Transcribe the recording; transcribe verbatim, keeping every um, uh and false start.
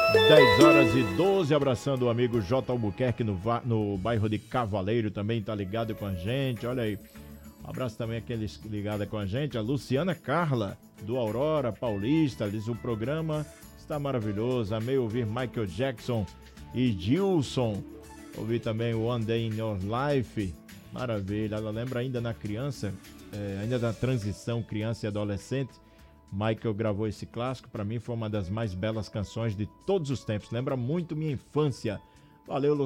dez horas e doze, abraçando o amigo J. Albuquerque no, no bairro de Cavaleiro, também tá ligado com a gente, olha aí. Um abraço também àqueles ligados com a gente, a Luciana Carla, do Aurora Paulista, diz o programa está maravilhoso, amei ouvir Michael Jackson e Gilson, ouvi também o One Day in Your Life, maravilha, ela lembra ainda na criança, é, ainda da transição criança e adolescente, Michael gravou esse clássico, para mim foi uma das mais belas canções de todos os tempos, lembra muito minha infância. Valeu,